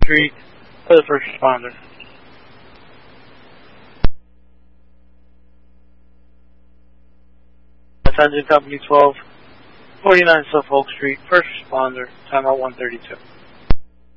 Street for the first responder. Attention Company 12, 49 Suffolk Street, first responder, timeout 132.